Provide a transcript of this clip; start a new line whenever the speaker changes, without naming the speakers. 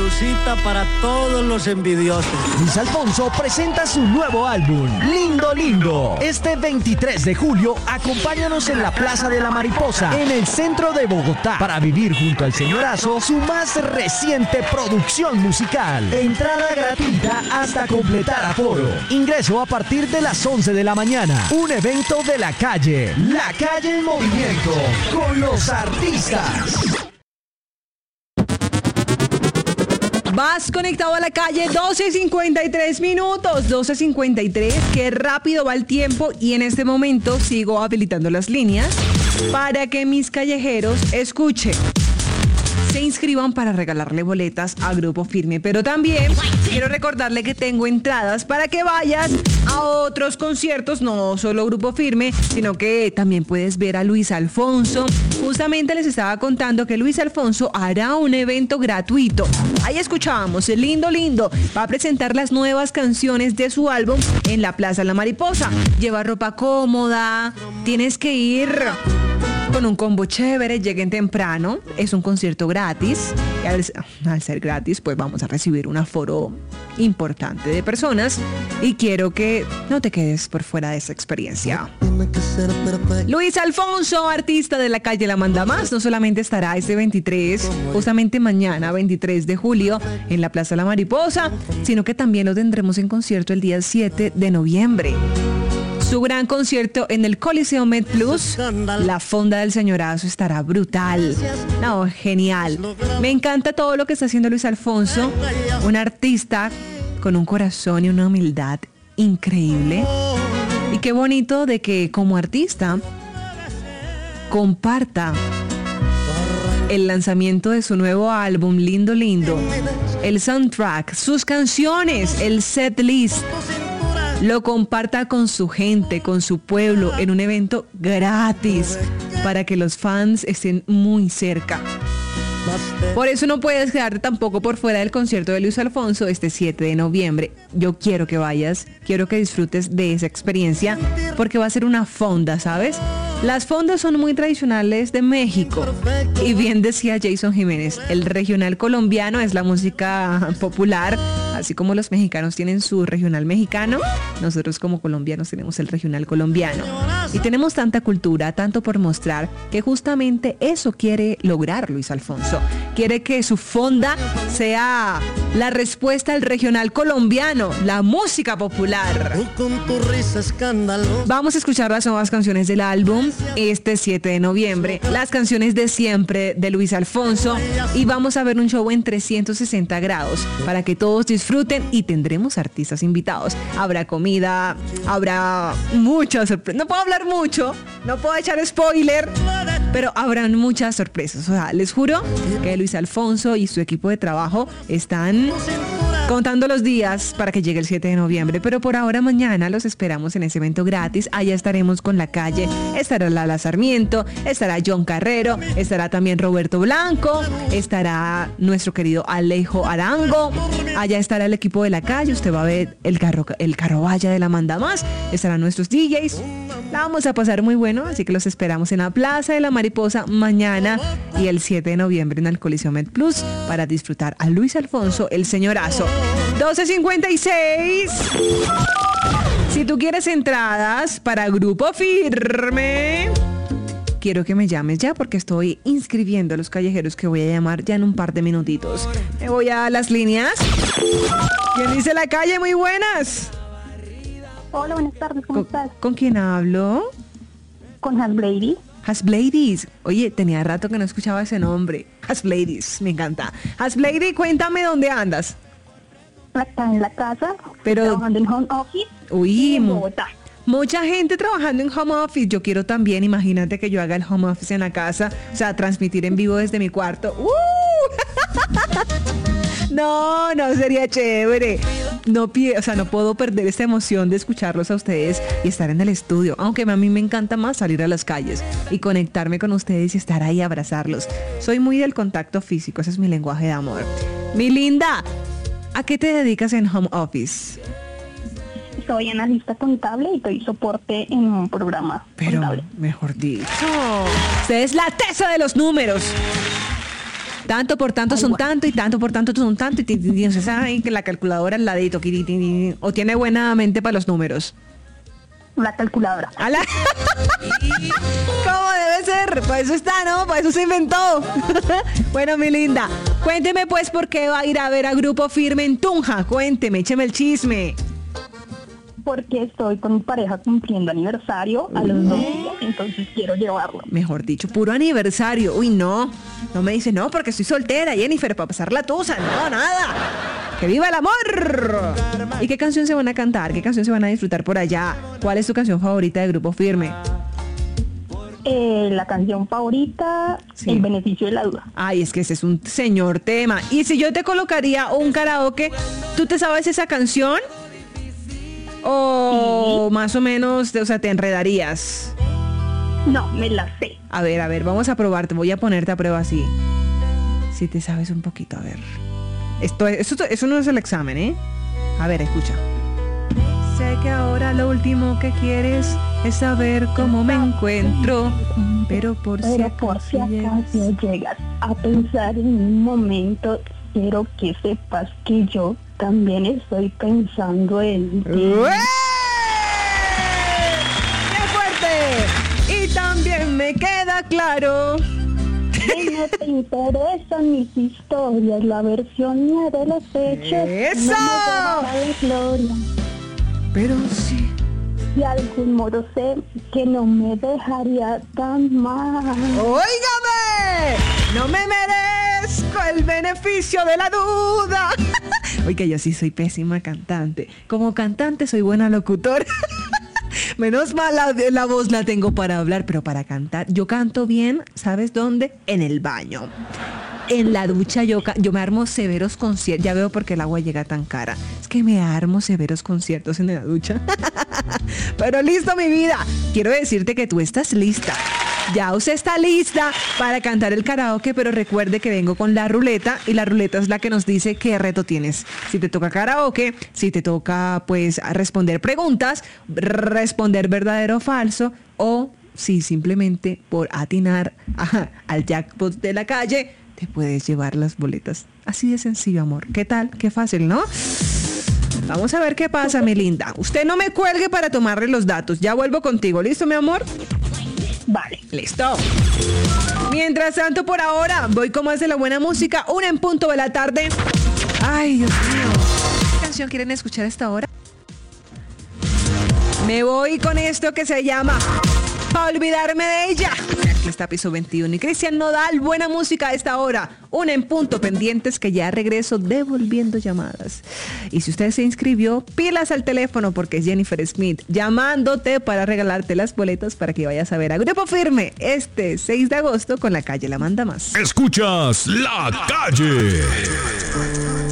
salucita para todos los envidiosos.
Luis Alfonso presenta su nuevo álbum, Lindo Lindo. Este 23 de julio, acompáñanos en la Plaza de la Mariposa, en el centro de Bogotá, para vivir junto al señorazo su más reciente producción musical. Entrada gratuita hasta completar aforo. Ingreso a partir de las 11 de la mañana. Un evento de La Calle en movimiento, con los artistas.
Vas conectado a La Calle, 12:53 minutos, 12:53, qué rápido va el tiempo y en este momento sigo habilitando las líneas para que mis callejeros escuchen. Se inscriban para regalarle boletas a Grupo Firme, pero también quiero recordarle que tengo entradas para que vayas a otros conciertos, no solo Grupo Firme, sino que también puedes ver a Luis Alfonso. Justamente les estaba contando que Luis Alfonso hará un evento gratuito. Ahí escuchábamos el Lindo Lindo, va a presentar las nuevas canciones de su álbum en la Plaza de la Mariposa. Lleva ropa cómoda, tienes que ir con un combo chévere, lleguen temprano, es un concierto gratis y al ser gratis pues vamos a recibir un aforo importante de personas y quiero que no te quedes por fuera de esa experiencia. Luis Alfonso, artista de La Calle La Manda Más, no solamente estará este 23, justamente mañana 23 de julio en la Plaza de la Mariposa, sino que también lo tendremos en concierto el día 7 de noviembre. Su gran concierto en el Coliseo MedPlus, la fonda del señorazo estará brutal. No, genial. Me encanta todo lo que está haciendo Luis Alfonso, un artista con un corazón y una humildad increíble. Y qué bonito de que como artista comparta el lanzamiento de su nuevo álbum Lindo Lindo, el soundtrack, sus canciones, el set list. Lo comparta con su gente, con su pueblo, en un evento gratis para que los fans estén muy cerca. Por eso no puedes quedarte tampoco por fuera del concierto de Luis Alfonso este 7 de noviembre. Yo quiero que vayas, quiero que disfrutes de esa experiencia porque va a ser una fonda, ¿sabes? Las fondas son muy tradicionales de México y bien decía Jason Jiménez, el regional colombiano es la música popular, así como los mexicanos tienen su regional mexicano, nosotros como colombianos tenemos el regional colombiano. Y tenemos tanta cultura, tanto por mostrar, que justamente eso quiere lograr Luis Alfonso. Quiere que su fonda sea la respuesta al regional colombiano, la música popular. Vamos a escuchar las nuevas canciones del álbum este 7 de noviembre, las canciones de siempre de Luis Alfonso, y vamos a ver un show en 360 grados para que todos disfruten y tendremos artistas invitados. Habrá comida, habrá muchas sorpresas. No puedo hablar mucho, no puedo echar spoiler, pero habrán muchas sorpresas. O sea, les juro que Luis Alfonso y su equipo de trabajo están contando los días para que llegue el 7 de noviembre, pero por ahora mañana los esperamos en ese evento gratis. Allá estaremos con La Calle, estará Lala Sarmiento, estará John Carrero, estará también Roberto Blanco, estará nuestro querido Alejo Arango, allá estará el equipo de La Calle, usted va a ver el carro vaya de La Manda Más, estarán nuestros DJs, la vamos a pasar muy bueno, así que los esperamos en la Plaza de la Mariposa mañana y el 7 de noviembre en el Coliseo MedPlus para disfrutar a Luis Alfonso, el señorazo. 12:56. Si tú quieres entradas para Grupo Firme, quiero que me llames ya porque estoy inscribiendo a los callejeros que voy a llamar ya en un par de minutitos. Me voy a las líneas. ¿Quién dice La Calle? Muy buenas.
Hola, buenas tardes, ¿cómo estás?
¿Con quién hablo?
Con Hasblady.
Hasbladies. Oye, tenía rato que no escuchaba ese nombre. Hasbladies, me encanta. Hasblady, cuéntame dónde andas.
Acá en la casa,
pero
trabajando en home office.
Uy,
en Bogotá.
Mucha gente trabajando en home office. Yo quiero también, imagínate que yo haga el home office en la casa, o sea, transmitir en vivo desde mi cuarto. No, sería chévere. No puedo perder esta emoción de escucharlos a ustedes y estar en el estudio, aunque a mí me encanta más salir a las calles y conectarme con ustedes y estar ahí a abrazarlos. Soy muy del contacto físico, ese es mi lenguaje de amor. Mi linda, ¿a qué te dedicas en home office?
Soy analista contable y doy soporte en un programa
pero,
contable.
Mejor dicho, usted es la tesa de los números. Tanto por tanto son tanto y tanto por tanto son tanto. Y usted sabe que la calculadora al ladito. O tiene buena mente para los números.
La calculadora.
¿Cómo debe ser? Para eso está, ¿no? Para eso se inventó. Bueno, mi linda, cuénteme pues por qué va a ir a ver a Grupo Firme en Tunja. Cuénteme, écheme el chisme.
Porque estoy con mi pareja cumpliendo aniversario a los 2 días, entonces quiero llevarlo.
Mejor dicho, puro aniversario. Uy, no. No me dice, no, porque estoy soltera, Jennifer, para pasar la tusa. No, nada. ¡Que viva el amor! ¿Y qué canción se van a cantar? ¿Qué canción se van a disfrutar por allá? ¿Cuál es tu canción favorita de Grupo Firme?
La canción favorita,
Sí.
El beneficio de la duda.
Ay, es que ese es un señor tema. Y si yo te colocaría un karaoke, ¿tú te sabes esa canción? O más o menos, o sea, te enredarías.
No, me la sé.
A ver, vamos a probarte. Voy a ponerte a prueba así. Si te sabes un poquito, a ver. Eso no es el examen, ¿eh? A ver, escucha. Sé que ahora lo último que quieres es saber cómo me encuentro. Pero por si acaso
llegas a pensar en un momento, quiero que sepas que yo también estoy pensando en ti.
¡Ué! ¡Qué fuerte! Y también me queda claro.
Si no te interesan mis historias, la versión mía de los hechos.
¡Eso!
No me deja de gloria.
Pero sí.
De algún modo sé que no me dejaría tan mal.
¡Óigame! No me merezco el beneficio de la duda. Oiga, yo sí soy pésima cantante. Como cantante soy buena locutora. Menos mal la voz la tengo para hablar, pero para cantar, yo canto bien, ¿sabes dónde? En el baño. En la ducha yo me armo severos conciertos. Ya veo por qué el agua llega tan cara. Es que me armo severos conciertos en la ducha. Pero listo, mi vida. Quiero decirte que tú estás lista. Ya usted está lista para cantar el karaoke, pero recuerde que vengo con la ruleta y la ruleta es la que nos dice qué reto tienes. Si te toca karaoke, si te toca pues responder preguntas, responder verdadero o falso, o si simplemente por atinar al jackpot de la calle, te puedes llevar las boletas. Así de sencillo, amor. ¿Qué tal? Qué fácil, ¿no? Vamos a ver qué pasa, mi linda. Usted no me cuelgue para tomarle los datos. Ya vuelvo contigo. ¿Listo, mi amor?
Vale.
Listo. Mientras tanto, por ahora, voy con más de la buena música. 1:00 de la tarde. Ay, Dios mío. ¿Qué canción quieren escuchar a esta hora? Me voy con esto que se llama Pa' olvidarme de ella. Aquí está Piso 21 y Cristian Nodal. Buena música a esta hora. 1:00 pendientes que ya regreso devolviendo llamadas. Y si usted se inscribió, pilas al teléfono porque es Jennifer Smith llamándote para regalarte las boletas para que vayas a ver a Grupo Firme este 6 de agosto con La Calle La Manda Más.
Escuchas La Calle.